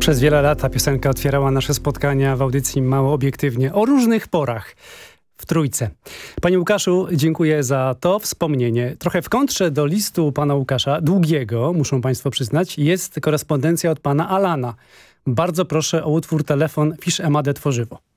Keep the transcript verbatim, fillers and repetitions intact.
Przez wiele lat ta piosenka otwierała nasze spotkania w audycji Mało Obiektywnie o różnych porach w Trójce. Panie Łukaszu, dziękuję za to wspomnienie. Trochę w kontrze do listu pana Łukasza, długiego, muszą państwo przyznać, jest korespondencja od pana Alana. Bardzo proszę o utwór Telefon Fisz Emadę Tworzywo.